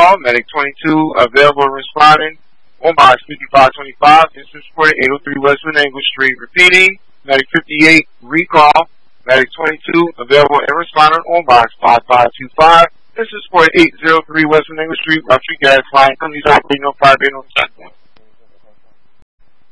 recall. Medic 22 available and responding on box 5525. This is for 803 West Venangle Street. Repeating, Medic 58 recall. Medic 22 available and responding on box 5525. This is for 803 West Venangle Street. Rough Gas Line. Companies operating on 5 checkpoint.